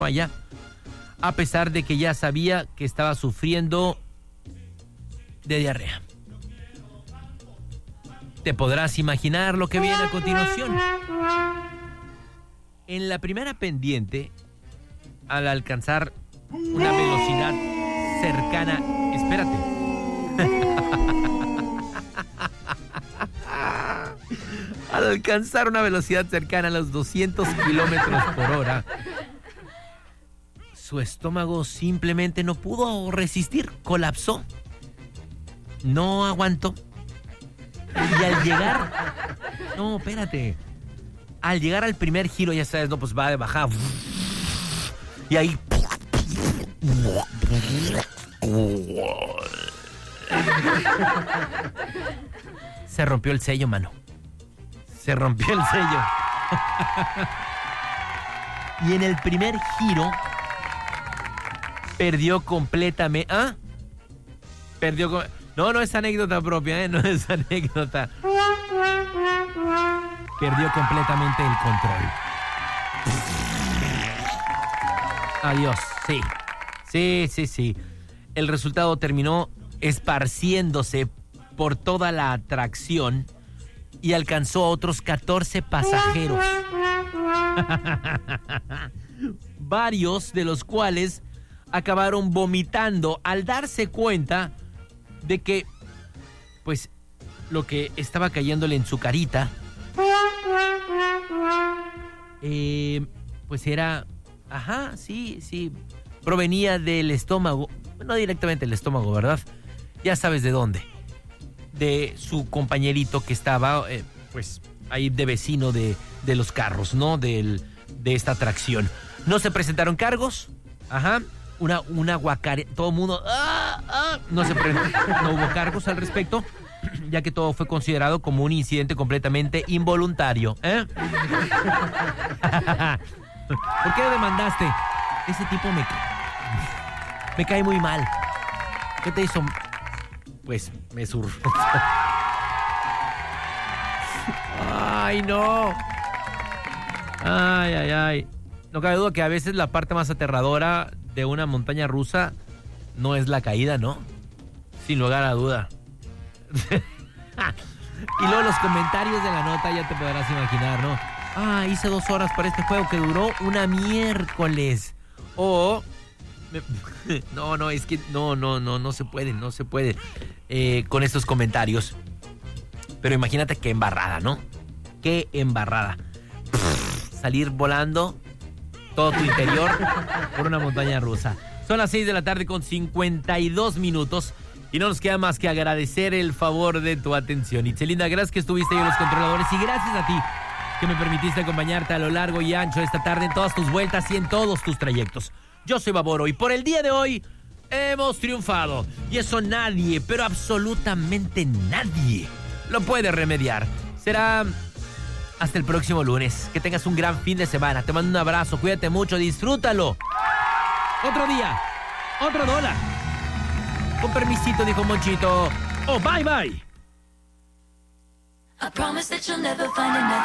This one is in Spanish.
allá, a pesar de que ya sabía que estaba sufriendo de diarrea. Te podrás imaginar lo que viene a continuación. En la primera pendiente, al alcanzar una velocidad cercana... Espérate. Al alcanzar una velocidad cercana a los 200 kilómetros por hora, su estómago simplemente no pudo resistir, colapsó. No aguantó. Y al llegar... No, espérate. Al llegar al primer giro, ya sabes, no, pues va de bajada. Y ahí... Se rompió el sello, mano. Se rompió el sello. Y en el primer giro perdió completamente... ¿Ah? Perdió... No es anécdota propia, no es anécdota. Perdió completamente el control. Adiós, sí. El resultado terminó esparciéndose por toda la atracción y alcanzó a otros 14 pasajeros. Varios de los cuales acabaron vomitando al darse cuenta de que, pues, lo que estaba cayéndole en su carita, pues era, sí, provenía del estómago, no directamente del estómago, ¿verdad? Ya sabes de dónde. De su compañerito que estaba, pues, ahí de vecino de los carros, ¿no? De esta atracción. No se presentaron cargos, una guacare, todo el mundo, no hubo cargos al respecto, ya que todo fue considerado como un incidente completamente involuntario, ¿Por qué demandaste? Ese tipo me cae muy mal. ¿Qué te hizo? Pues me surfó. Ay, no. Ay. No cabe duda que a veces la parte más aterradora de una montaña rusa no es la caída, ¿no? Sin lugar a duda. Y luego los comentarios de la nota ya te podrás imaginar, ¿no? Hice 2 horas para este juego que duró una miércoles. O... No, es que no se puede con estos comentarios. Pero imagínate qué embarrada, ¿no? Qué embarrada. Salir volando todo tu interior por una montaña rusa. Son las 6 de la tarde con 52 minutos y no nos queda más que agradecer el favor de tu atención. Itzelinda, gracias que estuviste ahí en los controladores y gracias a ti que me permitiste acompañarte a lo largo y ancho de esta tarde en todas tus vueltas y en todos tus trayectos. Yo soy Baboro y por el día de hoy hemos triunfado. Y eso nadie, pero absolutamente nadie lo puede remediar. Será hasta el próximo lunes. Que tengas un gran fin de semana. Te mando un abrazo, cuídate mucho, disfrútalo. Otro día, otro dólar. Con permisito, dijo Monchito. Oh, bye.